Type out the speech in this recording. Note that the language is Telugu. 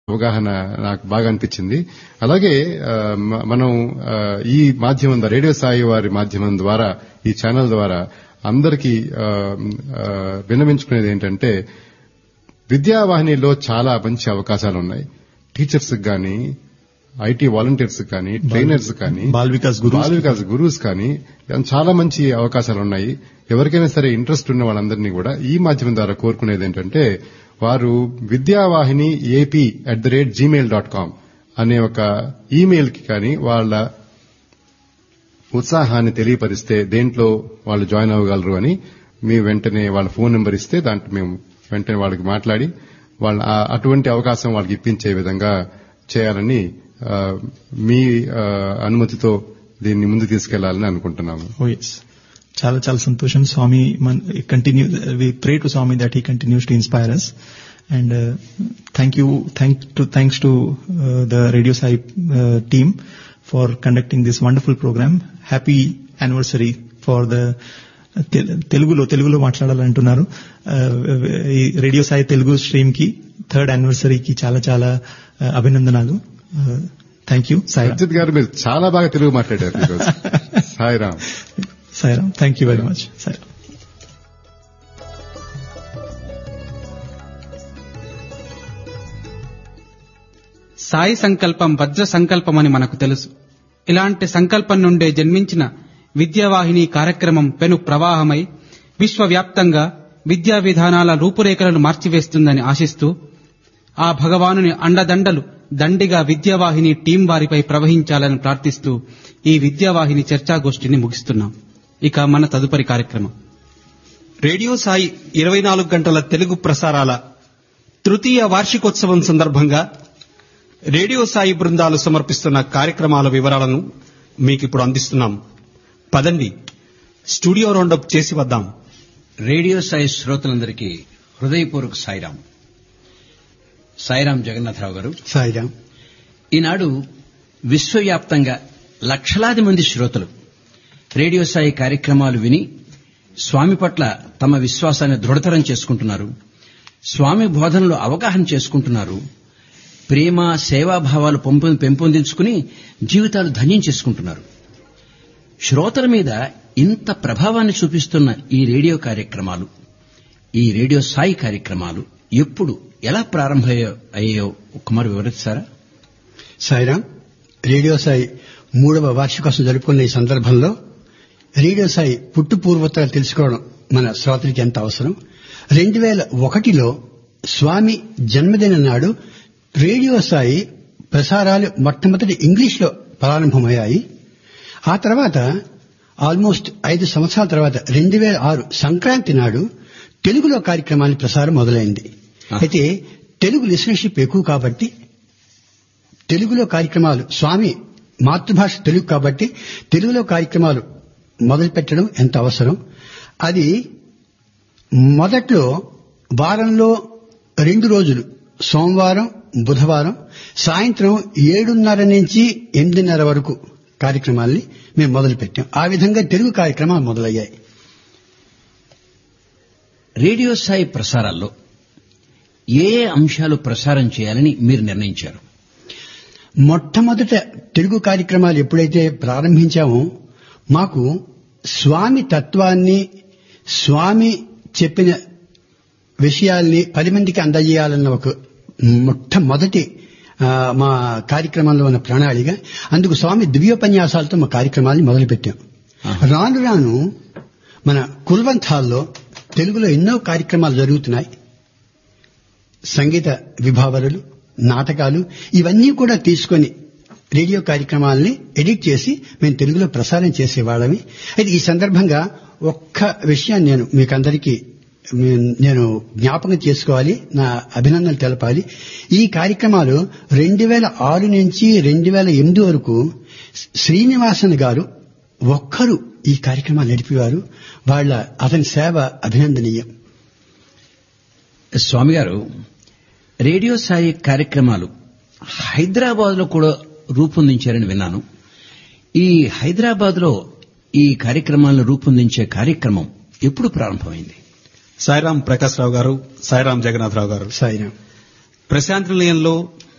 అవగాహన నాకు బాగా అనిపించింది. అలాగే మనం ఈ మాధ్యమం ద్వారా, రేడియో సాయి వారి మాధ్యమం ద్వారా, ఈ ఛానల్ ద్వారా అందరికీ విన్నవించుకునేది ఏంటంటే, విద్యావాహినిలో చాలా మంచి అవకాశాలు ఉన్నాయి. టీచర్స్ కానీ, ఐటీ వాలంటీర్స్ కానీ, ట్రైనర్స్ కానీ, బాల్ వికాస్ గురూస్ కానీ చాలా మంచి అవకాశాలు ఉన్నాయి. ఎవరికైనా సరే ఇంట్రెస్ట్ ఉన్న వాళ్ళందరినీ కూడా ఈ మాధ్యమం ద్వారా కోరుకునేది ఏంటంటే, వారు విద్యావాహిని AP@gmail.com అనే ఒక ఈమెయిల్ కి కానీ వాళ్ళ ఉత్సాహాన్ని తెలియపరిస్తే దేంట్లో వాళ్ళు జాయిన్ అవ్వగలరు అని మేము వెంటనే వాళ్ళ ఫోన్ నెంబర్ ఇస్తే దాంట్లో మేము వెంటనే వాళ్ళకి మాట్లాడి వాళ్ళ అటువంటి అవకాశం వాళ్ళకి ఇప్పించే విధంగా చేయాలని మీ అనుమతితో దీన్ని ముందుకు తీసుకెళ్లాలని అనుకుంటున్నాము. చాలా చాలా సంతోషం. స్వామి we pray to Swami that he continues to inspire us, and thanks to the Radio Sai team for conducting this wonderful program. Happy anniversary for the తెలుగులో మాట్లాడాలంటున్నారు. ఈ రేడియో సాయి తెలుగు స్ట్రీమ్ కి 3rd anniversary చాలా చాలా అభినందనాలు. థ్యాంక్ యూ సజ్జిత్ గారు, మీరు చాలా బాగా తెలుగు మాట్లాడారు ఈరోజు. Sairam. Thank you very much. Sairam. Sai సంకల్పం వజ్ర సంకల్పం అని మనకు తెలుసు. ఇలాంటి సంకల్పం నుండే జన్మించిన విద్యావాహిని కార్యక్రమం పెను ప్రవాహమై విశ్వవ్యాప్తంగా విద్యా విధానాల రూపురేఖలను మార్చివేస్తుందని ఆశిస్తూ, ఆ భగవానుని అండదండలు దండిగా విద్యావాహిని టీం వారిపై ప్రవహించాలని ప్రార్థిస్తూ ఈ విద్యావాహిని చర్చాగోష్ఠిని ముగిస్తున్నాం. ఇక మన తదుపరి కార్యక్రమం రేడియో సాయి 24 గంటల తెలుగు ప్రసారాల తృతీయ వార్షికోత్సవం సందర్భంగా రేడియో సాయి బృందాలు సమర్పిస్తున్న కార్యక్రమాల వివరాలను మీకిప్పుడు అందిస్తున్నాం. పదండి, స్టూడియో రౌండప్ చేసి వద్దాం. రేడియో సాయి శ్రోతలందరికీ హృదయపూర్వక సాయిరాం. సాయిరాం జగన్నాథరావు గారు. సాయిరాం. ఈనాడు విశ్వవ్యాప్తంగా లక్షలాది మంది శ్రోతలు రేడియో సాయి కార్యక్రమాలు విని స్వామి పట్ల తమ విశ్వాసాన్ని దృఢతరం చేసుకుంటున్నారు, స్వామి బోధనలు అవగాహన చేసుకుంటున్నారు, ప్రేమ సేవాభావాలు పెంపొందించుకుని జీవితాలు ధన్యం చేసుకుంటున్నారు. శ్రోతల మీద ఇంత ప్రభావాన్ని చూపిస్తున్న ఈ రేడియో కార్యక్రమాలు, ఈ రేడియో సాయి కార్యక్రమాలు ఎప్పుడు ఎలా ప్రారంభమయ్యాయో ఒక్కమారు వివరిస్తారా? సాయిరాం. రేడియో సాయి 3వ వార్షికోత్సవం జరుపుకున్న ఈ సందర్భంలో రేడియో సాయి పుట్టు పూర్వోత్తరాలు తెలుసుకోవడం మన శ్రోతలకి ఎంత అవసరం. 2001లో స్వామి జన్మదినం నాడు రేడియో సాయి ప్రసారాలు మొట్టమొదటి ఇంగ్లీష్లో ప్రారంభమయ్యాయి. ఆ తర్వాత ఆల్మోస్ట్ 5 సంవత్సరాల తర్వాత 2006 సంక్రాంతి నాడు తెలుగులో కార్యక్రమాన్ని ప్రసారం మొదలైంది. అయితే తెలుగు లిసనర్షిప్ ఎక్కువ కాబట్టి తెలుగులో కార్యక్రమాలు, స్వామి మాతృభాష తెలుగు కాబట్టి తెలుగులో కార్యక్రమాలు మొదలుపెట్టడం ఎంత అవసరం. అది మొదట్లో వారంలో 2 రోజులు, సోమవారం బుధవారం సాయంత్రం 7:30 నుంచి 8:30 వరకు కార్యక్రమాల్ని మేము మొదలుపెట్టాం. ఆ విధంగా తెలుగు కార్యక్రమాలు మొదలయ్యాయి. రేడియో సాయి ప్రసారాల్లో ఏ అంశాలు ప్రసారం చేయాలని మీరు నిర్ణయించారు? మొట్టమొదట తెలుగు కార్యక్రమాలు ఎప్పుడైతే ప్రారంభించామో మాకు స్వామి తత్వాన్ని, స్వామి చెప్పిన విషయాల్ని 10 మందికి అందజేయాలన్న ఒక మొట్టమొదటి మా కార్యక్రమంలో ఉన్న ప్రణాళిక. అందుకు స్వామి దివ్యోపన్యాసాలతో మా కార్యక్రమాన్ని మొదలుపెట్టాం. రాను రాను మన కుల్వంత్ హాల్లో తెలుగులో ఎన్నో కార్యక్రమాలు జరుగుతున్నాయి. సంగీత విభావరులు, నాటకాలు, ఇవన్నీ కూడా తీసుకొని రేడియో కార్యక్రమాలని ఎడిట్ చేసి మేము తెలుగులో ప్రసారం చేసేవాళ్ళమి. అయితే ఈ సందర్భంగా ఒక్క విషయాన్ని నేను మీకందరికీ నేను జ్ఞాపకం చేసుకోవాలి, నా అభినందనలు తెలపాలి. ఈ కార్యక్రమాలు 2006 నుంచి 2008 వరకు శ్రీనివాసన్ గారు ఒక్కరు ఈ కార్యక్రమాలు నడిపేవారు. అతని సేవ అభినందనీయం. స్వామి గారు, రేడియో సాయి కార్యక్రమాలు హైదరాబాద్ లో కూడా రూపొందించారని విన్నాను. ఈ హైదరాబాద్ లో ఈ కార్యక్రమాలను రూపొందించే కార్యక్రమం ఎప్పుడు ప్రారంభమైంది? సాయిరాం ప్రకాశ్ రావు గారు, సాయిరాం జగన్నాథరావు గారు. సాయిరాం. ప్రశాంతి నిలయంలో